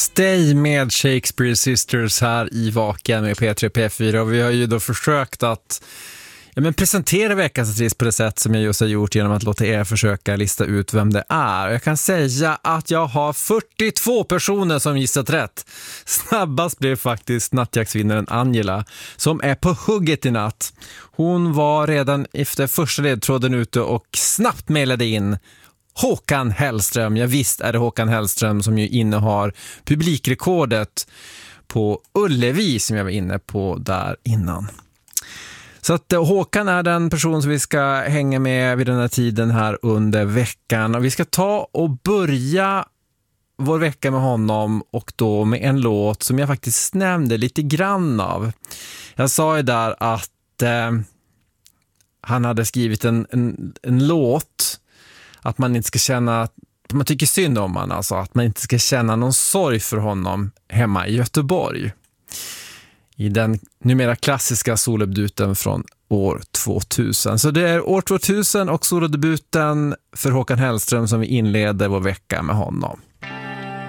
Stay med Shakespeare Sisters här i Vaken med P3 P4, och vi har ju då försökt att presentera veckans artist på det sätt som jag just har gjort genom att låta er försöka lista ut vem det är. Jag kan säga att jag har 42 personer som gissat rätt. Snabbast blev faktiskt nattjaktsvinnaren Angela, som är på hugget i natt. Hon var redan efter första ledtråden ute och snabbt mejlade in Håkan Hellström. Ja, visst är det Håkan Hellström som ju innehar publikrekordet på Ullevi som jag var inne på där innan. Så att Håkan är den person som vi ska hänga med vid den här tiden här under veckan. Och vi ska ta och börja vår vecka med honom, och då med en låt som jag faktiskt nämnde lite grann av. Jag sa ju där att han hade skrivit en låt att man inte ska känna att man tycker synd om honom, alltså att man inte ska känna någon sorg för honom hemma i Göteborg. I den numera klassiska solodebuten från år 2000. Så det är år 2000 och solodebuten för Håkan Hellström som vi inleder vår vecka med honom.